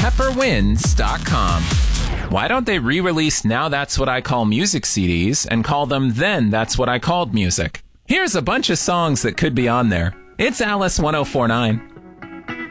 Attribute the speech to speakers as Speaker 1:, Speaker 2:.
Speaker 1: pepperwinds.com. Why don't they re-release Now That's What I Call Music CDs and call them Then That's What I Called Music? Here's a bunch of songs that could be on there. It's Alice 1049.